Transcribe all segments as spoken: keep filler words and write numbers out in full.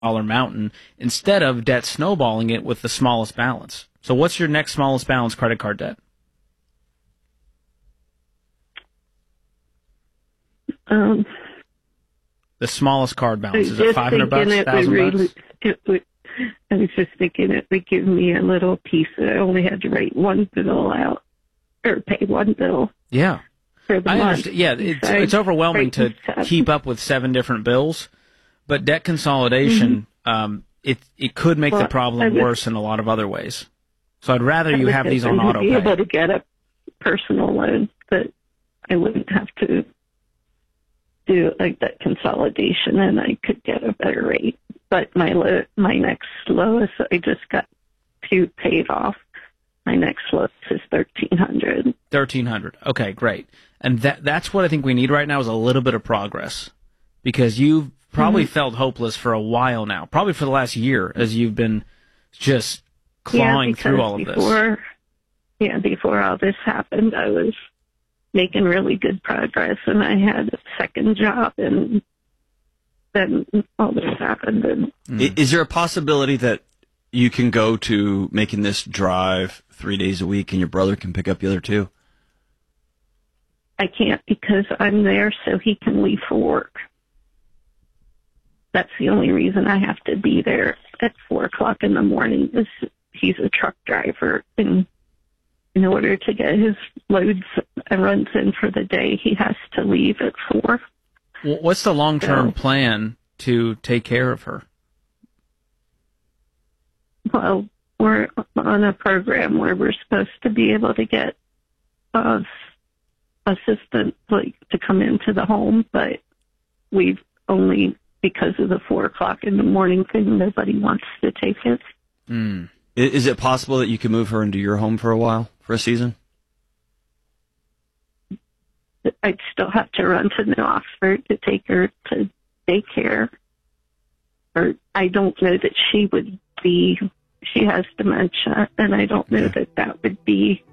dollar mountain instead of debt snowballing it with the smallest balance. So what's your next smallest balance credit card debt? Um, the smallest card balance. Is it it five hundred bucks, one thousand really, bucks? It would, I was just thinking it would give me a little piece. I only had to write one bill out, or pay one bill. Yeah. For the I month. understand. Yeah, it's, it's overwhelming to keep up with seven different bills, but debt consolidation, mm-hmm. um, it it could make well, the problem was, worse in a lot of other ways. So I'd rather you have these on auto pay. Be able to get a personal loan that I wouldn't have to do like that consolidation, and I could get a better rate. But my lo- my next lowest, I just got two paid off. My next lowest is thirteen hundred. Thirteen hundred. Okay, great. And that that's what I think we need right now is a little bit of progress, because you've probably mm-hmm. felt hopeless for a while now, probably for the last year, as you've been just clawing yeah, through all of before, this. Yeah, before all this happened, I was making really good progress, and I had a second job, and then all this happened. And mm. Is there a possibility that you can go to making this drive three days a week and your brother can pick up the other two? I can't, because I'm there so he can leave for work. That's the only reason I have to be there at four o'clock in the morning. Is he's a truck driver, and in order to get his loads and runs in for the day, he has to leave at four. Well, what's the long-term so, plan to take care of her? Well, we're on a program where we're supposed to be able to get uh, assistant like to come into the home, but we've only, because of the four o'clock in the morning thing, nobody wants to take it. Mm. Is it possible that you could move her into your home for a while, for a season? I'd still have to run to New Oxford to take her to daycare. Or I don't know that she would be, she has dementia, and I don't know that that would be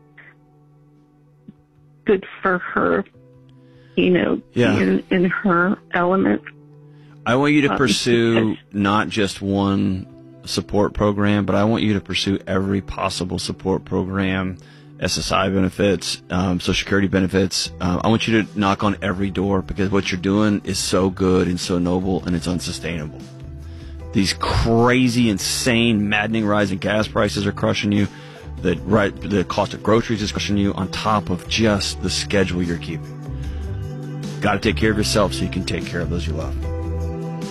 good for her, you know, yeah. in, in her element. I want you to pursue not just one support program, but I want you to pursue every possible support program, S S I benefits, um, Social Security benefits. Uh, I want you to knock on every door, because what you're doing is so good and so noble, and it's unsustainable. These crazy, insane, maddening rising gas prices are crushing you. The, right, the cost of groceries is crushing you, on top of just the schedule you're keeping. Got to take care of yourself so you can take care of those you love.